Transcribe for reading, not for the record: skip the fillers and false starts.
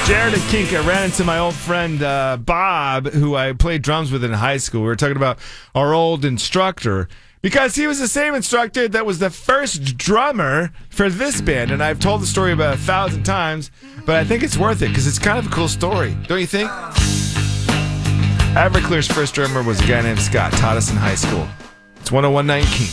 Jared and Kink, I ran into my old friend Bob, who I played drums with in high school. We were talking about our old instructor because he was the same instructor that was the first drummer for this band. And I've told the story about 1,000 times, but I think it's worth it because it's kind of a cool story. Don't you think? Everclear's first drummer was a guy named Scott, taught us in high school. It's 101.9 Kink.